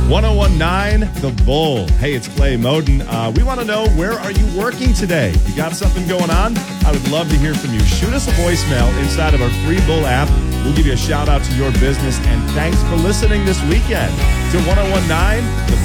1019 The Bull. Hey, it's Clay Moden. We want to know, where are you working today? You got something going on? I would love to hear from you. Shoot us a voicemail inside of our free Bull app. We'll give you a shout out to your business, and thanks for listening this weekend to 1019 The